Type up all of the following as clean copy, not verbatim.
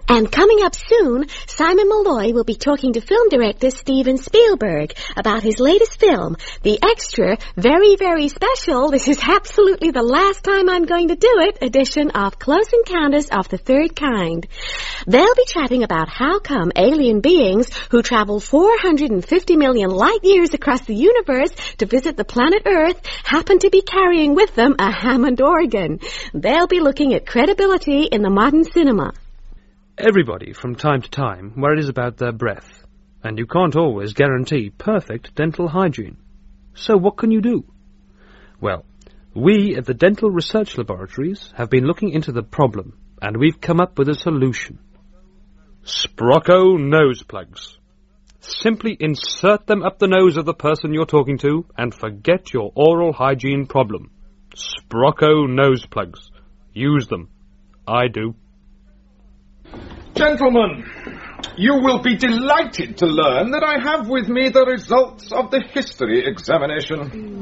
And coming up soon, Simon Malloy will be talking to film director Steven Spielberg about his latest film, the extra, very, very special, this is absolutely the last time I'm going to do it, edition of Close Encounters of the Third Kind. They'll be chatting about how come alien beings who travel 450 million light years across the universe to visit the planet Earth happen to be carrying with them a Hammond organ. They'll be looking at credibility in the modern cinema. Everybody, from time to time, worries about their breath, and you can't always guarantee perfect dental hygiene. So what can you do? Well, we at the Dental Research Laboratories have been looking into the problem, and we've come up with a solution. Sprocco nose plugs. Simply insert them up the nose of the person you're talking to, and forget your oral hygiene problem. Sprocco nose plugs. Use them. I do. Gentlemen, you will be delighted to learn that I have with me the results of the history examination.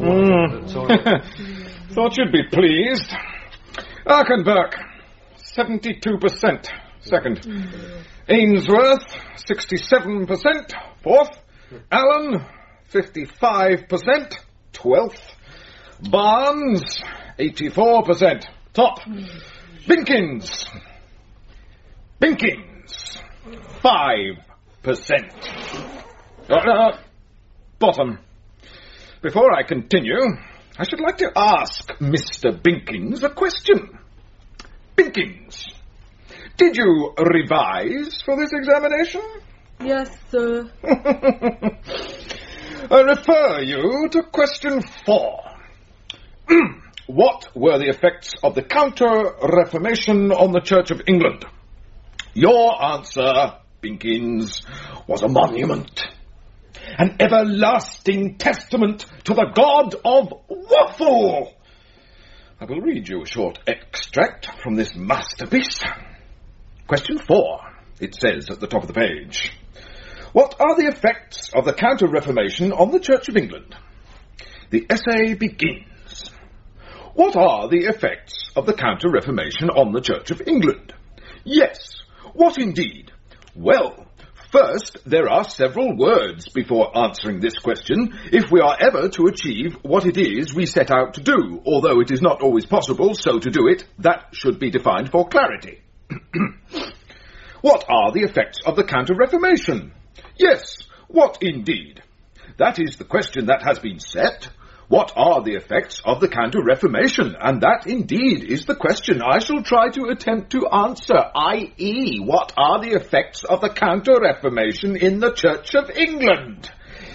Thought you'd be pleased. Arkenberg, 72%. Second. Ainsworth, 67%. Fourth. Allen, 55%. 12th. Barnes, 84%. Top. Binkins, 5%. Bottom. Before I continue, I should like to ask Mr. Binkins a question. Binkins, did you revise for this examination? Yes, sir. I refer you to question 4. What were the effects of the Counter-Reformation on the Church of England? Your answer, Binkins, was a monument. An everlasting testament to the God of Waffle. I will read you a short extract from this masterpiece. Question 4. It says at the top of the page, what are the effects of the Counter-Reformation on the Church of England? The essay begins. What are the effects of the Counter-Reformation on the Church of England? Yes, what indeed? Well, first, there are several words before answering this question if we are ever to achieve what it is we set out to do, although it is not always possible so to do it. That should be defined for clarity. What are the effects of the Counter-Reformation? Yes, what indeed? That is the question that has been set. What are the effects of the Counter-Reformation? And that indeed is the question I shall try to attempt to answer, i.e., what are the effects of the Counter-Reformation in the Church of England?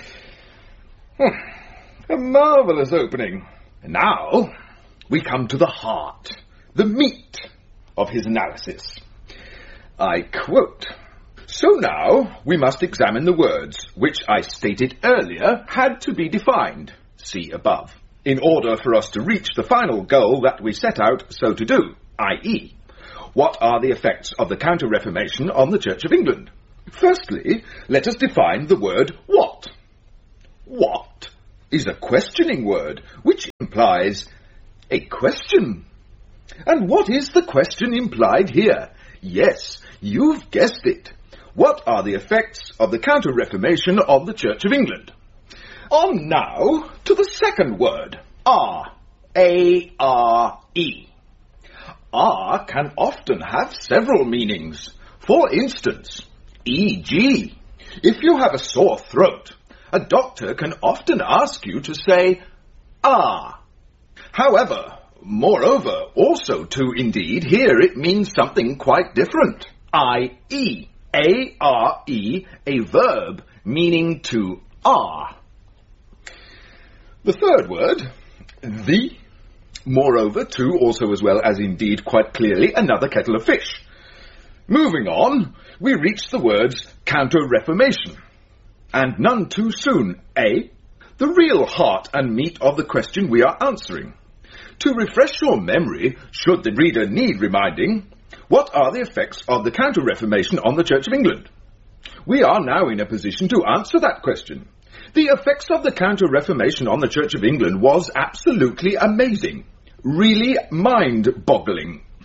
A marvellous opening. And now we come to the heart, the meat of his analysis. I quote, so now we must examine the words which I stated earlier had to be defined. See above, in order for us to reach the final goal that we set out so to do, i.e., what are the effects of the Counter-Reformation on the Church of England? Firstly, let us define the word what. What is a questioning word, which implies a question. And what is the question implied here? Yes, you've guessed it. What are the effects of the Counter-Reformation on the Church of England? On now to the second word, R. A-R-E. R can often have several meanings. For instance, e.g., if you have a sore throat, a doctor can often ask you to say, ah. However, moreover, also to indeed, here it means something quite different, i.e., A-R-E, a verb meaning to are. The third word, the, moreover, to, also as well as indeed quite clearly another kettle of fish. Moving on, we reach the words Counter-Reformation. And none too soon, A, the real heart and meat of the question we are answering. To refresh your memory, should the reader need reminding, what are the effects of the Counter-Reformation on the Church of England? We are now in a position to answer that question. The effects of the Counter-Reformation on the Church of England was absolutely amazing. Really mind-boggling.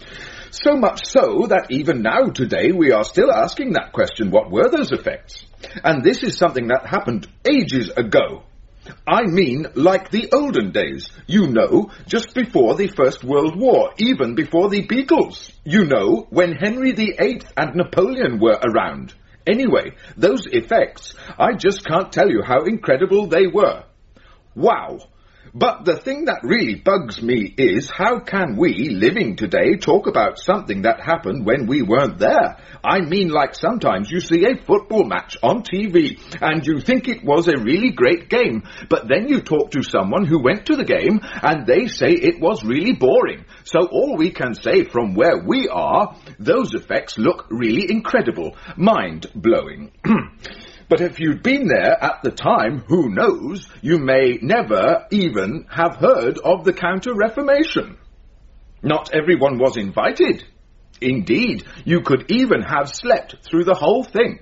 So much so that even now today we are still asking that question, what were those effects? And this is something that happened ages ago. I mean, like the olden days, you know, just before the First World War, even before the Beatles, you know, when Henry VIII and Napoleon were around. Anyway, those effects, I just can't tell you how incredible they were. Wow! But the thing that really bugs me is, how can we, living today, talk about something that happened when we weren't there? I mean, like sometimes you see a football match on TV and you think it was a really great game, but then you talk to someone who went to the game and they say it was really boring. So all we can say from where we are, those effects look really incredible, mind-blowing. But if you'd been there at the time, who knows, you may never even have heard of the Counter-Reformation. Not everyone was invited. Indeed, you could even have slept through the whole thing.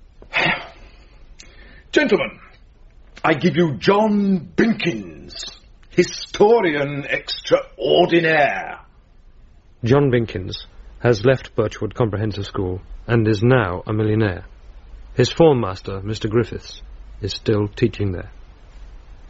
Gentlemen, I give you John Binkins, historian extraordinaire. John Binkins has left Birchwood Comprehensive School and is now a millionaire. His form master, Mr. Griffiths, is still teaching there.